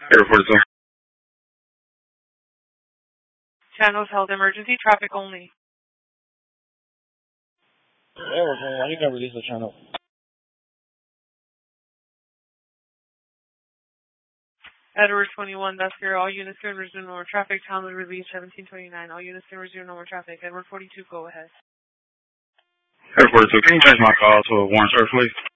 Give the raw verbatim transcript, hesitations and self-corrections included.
Edward forty-two. Channels held emergency traffic only. Edward, why you gonna release the channel? Edward twenty-one, that's clear. All units can resume normal traffic. Time of release seventeen twenty-nine. All units can resume normal traffic. Edward forty-two, go ahead. Edward forty-two, can you change my call to a warrant search, please?